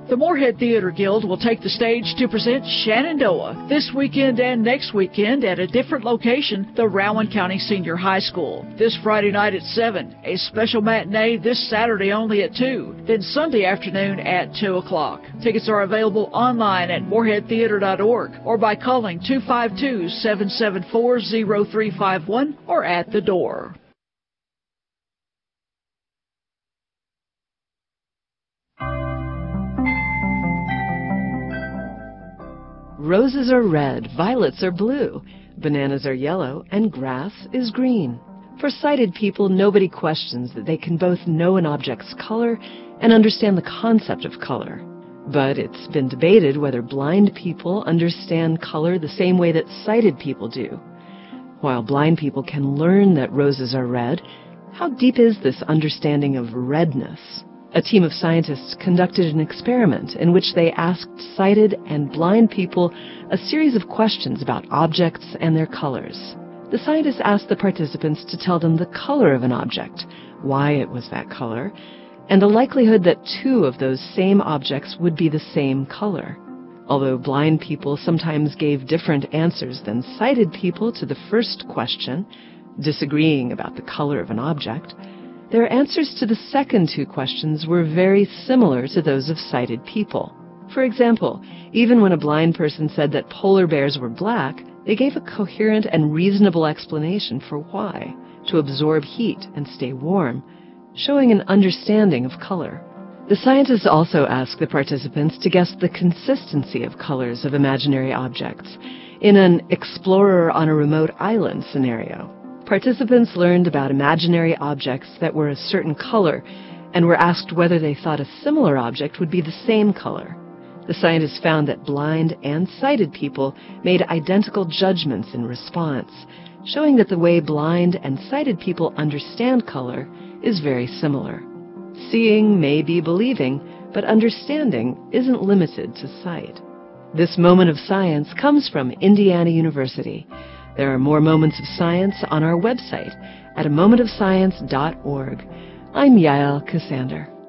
The Moorhead Theater Guild will take the stage to present Shenandoah this weekend and next weekend at a different location, the Rowan County Senior High School. This Friday night at 7, a special matinee this Saturday only at 2, then Sunday afternoon at 2 o'clock. Tickets are available online at moorheadtheater.org or by calling 252-774-0351 or at the door. Roses are red, violets are blue, bananas are yellow, and grass is green. For sighted people, nobody questions that they can both know an object's color and understand the concept of color. But it's been debated whether blind people understand color the same way that sighted people do. While blind people can learn that roses are red, how deep is this understanding of redness? A team of scientists conducted an experiment in which they asked sighted and blind people a series of questions about objects and their colors. The scientists asked the participants to tell them the color of an object, why it was that color, and the likelihood that two of those same objects would be the same color. Although blind people sometimes gave different answers than sighted people to the first question, disagreeing about the color of an object, their answers to the second two questions were very similar to those of sighted people. For example, even when a blind person said that polar bears were black, they gave a coherent and reasonable explanation for why: to absorb heat and stay warm, showing an understanding of color. The scientists also asked the participants to guess the consistency of colors of imaginary objects in an explorer on a remote island scenario. Participants learned about imaginary objects that were a certain color and were asked whether they thought a similar object would be the same color. The scientists found that blind and sighted people made identical judgments in response, showing that the way blind and sighted people understand color is very similar. Seeing may be believing, but understanding isn't limited to sight. This moment of science comes from Indiana University. There are more moments of science on our website at amomentofscience.org. I'm Yael Cassander.